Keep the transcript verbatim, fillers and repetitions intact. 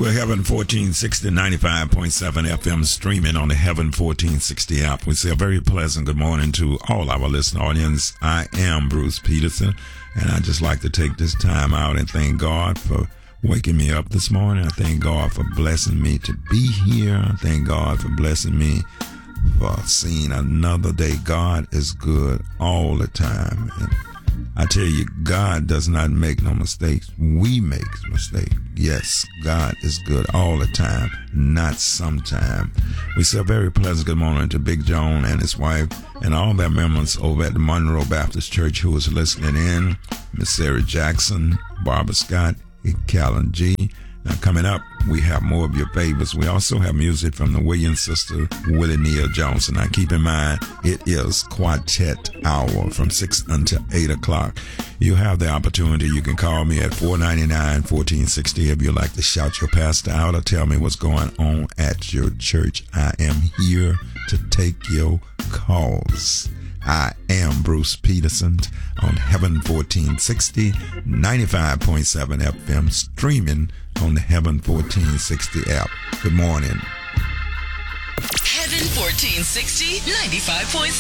We're Heaven fourteen sixty, ninety-five point seven F M, streaming on the Heaven fourteen sixty app. We say a very pleasant good morning to all our listening audience. I am Bruce Peterson, and I'd just like to take this time out and thank God for waking me up this morning. I thank God for blessing me to be here. I thank God for blessing me for seeing another day. God is good all the time. And I tell you, God does not make no mistakes. We make mistakes. Yes, God is good all the time, not sometime. We say a very pleasant good morning to Big John and his wife and all their members over at the Monroe Baptist Church who is listening in. Miss Sarah Jackson, Barbara Scott, Callan G. Now, coming up, we have more of your favorites. We also have music from the Williams sister, Willie Neal Johnson. Now, keep in mind, it is Quartet Hour from six until eight o'clock. You have the opportunity. You can call me at four nine nine, fourteen sixty if you'd like to shout your pastor out or tell me what's going on at your church. I am here to take your calls. I am Bruce Peterson on Heaven fourteen sixty, ninety-five point seven F M, streaming on the Heaven fourteen sixty app. Good morning. Heaven fourteen sixty, ninety-five point